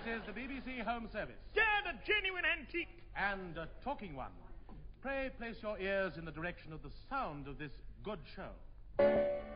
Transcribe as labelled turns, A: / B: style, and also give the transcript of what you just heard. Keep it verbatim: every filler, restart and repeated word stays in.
A: This is the B B C Home Service.
B: Dad, a genuine antique.
A: And a talking one. Pray place your ears in the direction of the sound of this good show.